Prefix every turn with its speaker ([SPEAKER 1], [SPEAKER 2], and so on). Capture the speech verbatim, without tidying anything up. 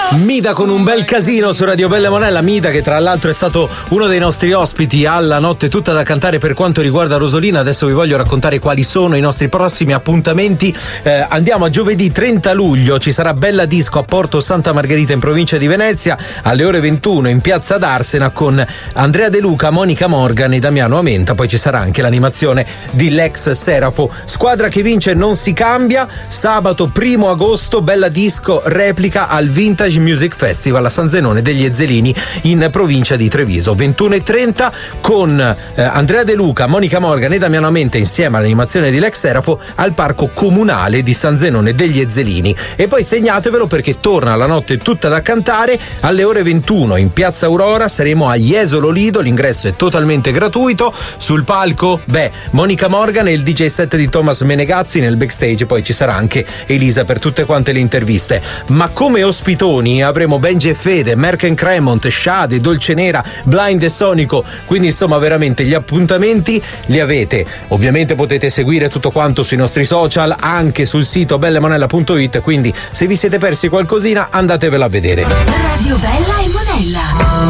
[SPEAKER 1] Mida con un bel casino su Radio Bella Monella. Mida che tra l'altro è stato uno dei nostri ospiti alla Notte Tutta da Cantare per quanto riguarda Rosolina. Adesso vi voglio raccontare quali sono i nostri prossimi appuntamenti. Eh, andiamo a giovedì trenta luglio, ci sarà Bella Disco a Porto Santa Margherita in provincia di Venezia alle ore ventuno in piazza d'Arsena con Andrea De Luca, Monica Morgan e Damiano Amenta. Poi ci sarà anche l'animazione di Lex Serafo. Squadra che vince non si cambia. Sabato primo agosto Bella Disco replica al Vintage Music Festival a San Zenone degli Ezzelini in provincia di Treviso. ventuno e trenta con eh, Andrea De Luca, Monica Morgan e Damiano Amenta insieme all'animazione di Lex Serafo al Parco Comunale di San Zenone degli Ezzelini. E poi segnatevelo perché torna la Notte Tutta da Cantare alle ore ventuno in piazza Aurora. Saremo a Jesolo Lido, l'ingresso è totalmente gratuito. Sul palco, beh, Monica Morgan e il D J set di Thomas Menegazzi. Nel backstage poi ci sarà anche Elisa per tutte quante le interviste. Ma come ospitoni avremo Benji e Fede, Merck and Cremont, Shade, Dolce Nera, Blind e Sonico. Quindi insomma veramente gli appuntamenti li avete. Ovviamente potete seguire tutto quanto sui nostri social, anche sul sito bellemonella punto it. Quindi se vi siete persi qualcosina andatevela a vedere.
[SPEAKER 2] Radio Bella e Monella.